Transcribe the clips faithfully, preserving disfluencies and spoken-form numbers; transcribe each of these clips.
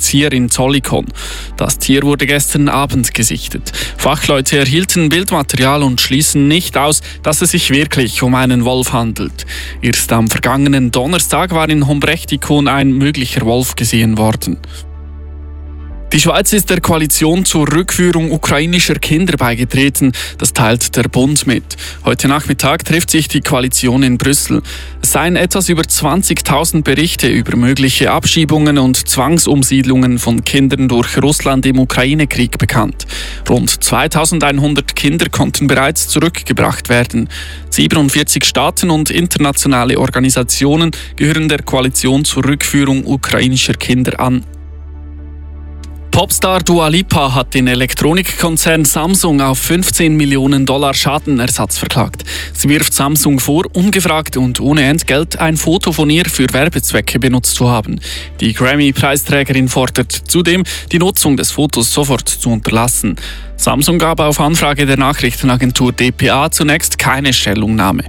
Erzieher in Zollikon. Das Tier wurde gestern Abend gesichtet. Fachleute erhielten Bildmaterial und schließen nicht aus, dass es sich wirklich um einen Wolf handelt. Erst am vergangenen Donnerstag war in Hombrechtikon ein möglicher Wolf gesehen worden. Die Schweiz ist der Koalition zur Rückführung ukrainischer Kinder beigetreten. Das teilt der Bund mit. Heute Nachmittag trifft sich die Koalition in Brüssel. Es seien etwas über zwanzigtausend Berichte über mögliche Abschiebungen und Zwangsumsiedlungen von Kindern durch Russland im Ukraine-Krieg bekannt. Rund zweitausendeinhundert Kinder konnten bereits zurückgebracht werden. siebenundvierzig Staaten und internationale Organisationen gehören der Koalition zur Rückführung ukrainischer Kinder an. Popstar Dua Lipa hat den Elektronikkonzern Samsung auf fünfzehn Millionen Dollar Schadenersatz verklagt. Sie wirft Samsung vor, ungefragt und ohne Entgelt ein Foto von ihr für Werbezwecke benutzt zu haben. Die Grammy-Preisträgerin fordert zudem, die Nutzung des Fotos sofort zu unterlassen. Samsung gab auf Anfrage der Nachrichtenagentur D P A zunächst keine Stellungnahme.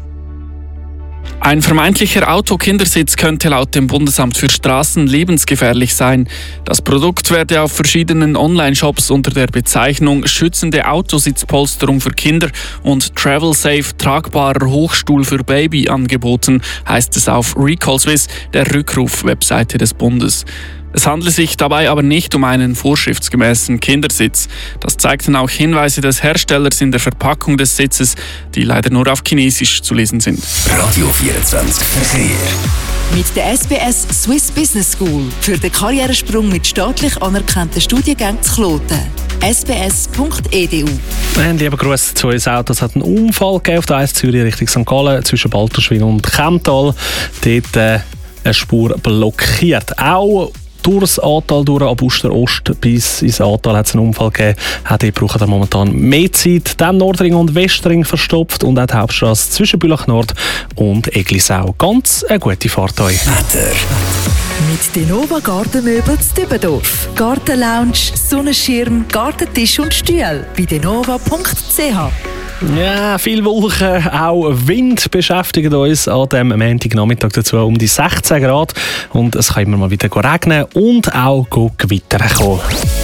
Ein vermeintlicher Autokindersitz könnte laut dem Bundesamt für Straßen lebensgefährlich sein. Das Produkt werde auf verschiedenen Online-Shops unter der Bezeichnung schützende Autositzpolsterung für Kinder und Travel Safe tragbarer Hochstuhl für Baby angeboten, heißt es auf Recall Swiss, der Rückruf-Webseite des Bundes. Es handelt sich dabei aber nicht um einen vorschriftsgemäßen Kindersitz. Das zeigten auch Hinweise des Herstellers in der Verpackung des Sitzes, die leider nur auf Chinesisch zu lesen sind. Radio vierundzwanzig Verkehr. Mit der S B S Swiss Business School für den Karrieresprung mit staatlich anerkannten Studiengängen zu Kloten. s b s punkt e d u. Ein lieber Gruß zu uns auch. Es hat einen Unfall gegeben auf der A Zürich Richtung Sankt Gallen zwischen Balterschwil und Kemptal. Dort äh, eine Spur blockiert. Auch durchs Aartal, durch ab Uster-Ost bis ins Aartal hat es einen Unfall gegeben. Auch dort braucht er momentan mehr Zeit. Dann Nordring und Westring verstopft und auch die Hauptstrasse zwischen Bülach Nord und Eglisau. Ganz eine gute Fahrt euch. Wetter. Mit Denova Gartenmöbel zu Dübendorf. Gartenlounge, Sonnenschirm, Gartentisch und Stühle. Bei denova punkt c h. Ja, viel Wolken, auch Wind beschäftigt uns an diesem Montagnachmittag dazu um die sechzehn Grad. Und es kann immer mal wieder regnen und auch Gewitter kommen.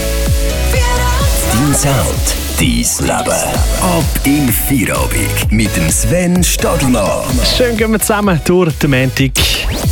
Dein Sound, dein Leben. Ab in Feierabend mit dem Sven Stadelmann. Schön gehen wir zusammen durch den Montag.